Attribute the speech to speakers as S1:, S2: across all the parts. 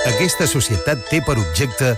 S1: Aquesta societat té per objecte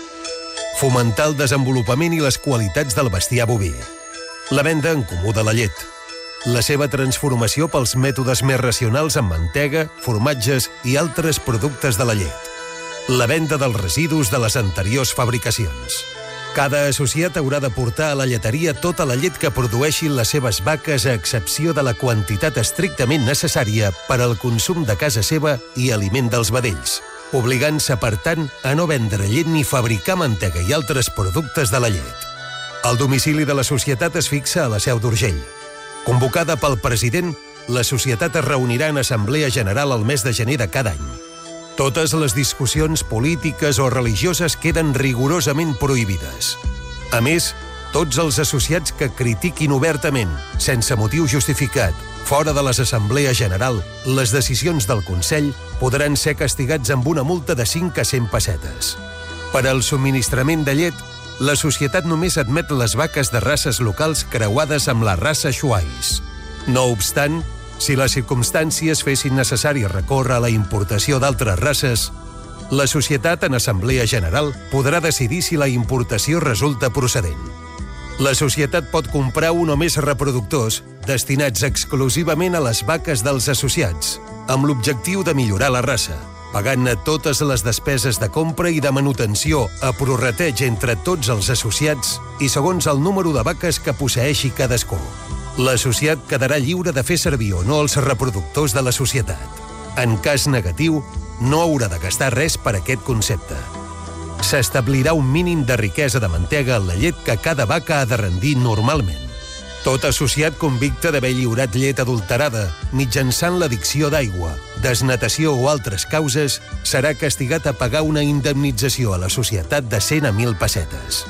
S1: fomentar el desenvolupament i les qualitats del bestiar boví, la venda en comú de la llet, la seva transformació pels mètodes més racionals en mantega, formatges i altres productes de la llet, la venda dels residus de les anteriors fabricacions. Cada associat haurà de portar a la lleteria tota la llet que produeixin les seves vaques a excepció de la quantitat estrictament necessària per al consum de casa seva i aliment dels vedells, obligant-se, per tant, a no vendre llet ni fabricar mantega i altres productes de la llet. El domicili de la societat es fixa a la Seu d'Urgell. Convocada pel president, la societat es reunirà en assemblea general el mes de gener de cada any. Totes les discussions polítiques o religioses queden rigorosament prohibides. A més, tots els associats que critiquin obertament, sense motiu justificat, fora de les assemblees general, les decisions del Consell podran ser castigats amb una multa de 5 a 100 pessetes. Per al subministrament de llet, la societat només admet les vaques de races locals creuades amb la raça Schweitzer. No obstant, si les circumstàncies fessin necessari recórrer a la importació d'altres races, la societat en assemblea general podrà decidir si la importació resulta procedent. La societat pot comprar un o més reproductors destinats exclusivament a les vaques dels associats, amb l'objectiu de millorar la raça, pagant-ne totes les despeses de compra i de manutenció a prorrateig entre tots els associats i segons el número de vaques que posseeixi cadascú. L'associat quedarà lliure de fer servir o no els reproductors de la societat. En cas negatiu, no haurà de gastar res per aquest concepte. S'establirà un mínim de riquesa de mantega en la llet que cada vaca ha de rendir normalment. Tot associat convicte d'haver lliurat llet adulterada mitjançant l'addicció d'aigua, desnatació o altres causes serà castigat a pagar una indemnització a la societat de 100 a 1.000 pessetes.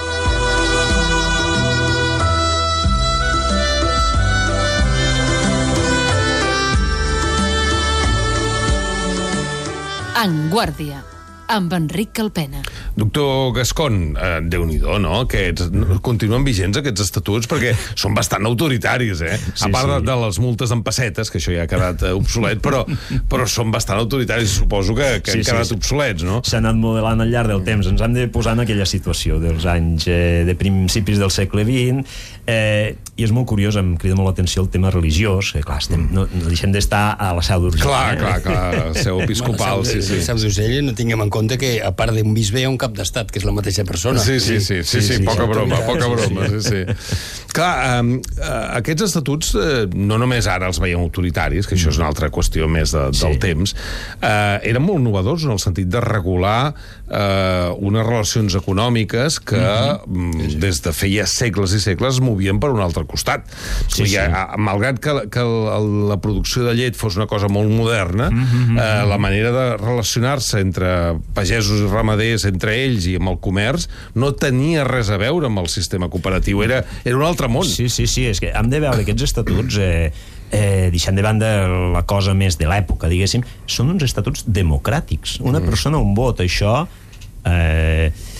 S2: En Guàrdia, amb Enric Calpena.
S3: Doctor Gascon, Déu-n'hi-do, no? Continuen vigents aquests estatuts perquè són bastant autoritaris, eh?
S4: Sí,
S3: a part
S4: sí.
S3: de les multes en pessetes, que això ja ha quedat obsolet, però són bastant autoritaris, suposo que han quedat obsolets, no?
S4: S'ha anat modelant al llarg del temps. Ens hem de posar en aquella situació dels anys de principis del segle XX, i és molt curiós, em crida molt l'atenció el tema religiós, que clar, no deixem d'estar a la Seu d'Urgell.
S3: Clar, Seu episcopal, sí.
S5: La Seu d'Urgell, no tinguem en compte que a part d'un bisbe hi ha un cap d'estat, que és la mateixa persona.
S3: Sí, poca broma, sí. Clar, aquests estatuts no només ara els veiem autoritaris, que això és una altra qüestió més del temps, eren molt innovadors en el sentit de regular unes relacions econòmiques que des de feia segles i segles es movien per un altre costat. Malgrat que la producció de llet fos una cosa molt moderna, la manera de relacionar-se entre pagesos i ramaders, entre ells i amb el comerç, no tenia res a veure amb el sistema cooperatiu, era un altre món.
S4: Sí, és que hem de veure aquests estatuts, deixant de banda la cosa més de l'època, diguéssim, són uns estatuts democràtics. Una persona, un vot, això...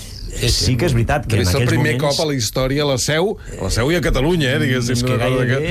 S4: sí que és veritat que en aquells moments...
S3: el primer cop a la història a la Seu i a Catalunya, diguéssim.